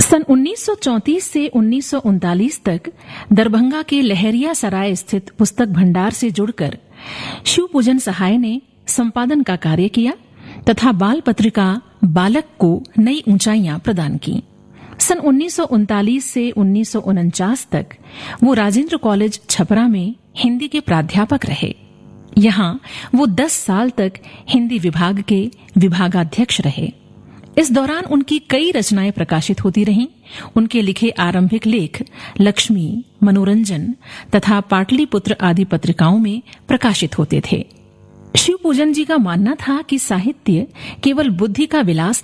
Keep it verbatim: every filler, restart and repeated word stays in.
सन उन्नीस सौ चौंतीस से उन्नीस सौ उनतालीस तक दरभंगा के लहरिया सराय स्थित पुस्तक भंडार से जुड़कर शिवपूजन सहाय ने संपादन का कार्य किया तथा बाल पत्रिका बालक को नई ऊंचाइयां प्रदान की। सन उन्नीस सौ उनतालीस से उन्नीस सौ उनचास तक वो राजेंद्र कॉलेज छपरा में हिंदी के प्राध्यापक रहे। यहां वो दस साल तक हिंदी विभाग के विभागाध्यक्ष रहे। इस दौरान उनकी कई रचनाएं प्रकाशित होती रहीं। उनके लिखे आरंभिक लेख लक्ष्मी, मनोरंजन तथा पाटलिपुत्र आदि पत्रिकाओं में प्रकाशित होते थे। शिवपूजन जी का मानना था कि साहित्य केवल बुद्धि का विलास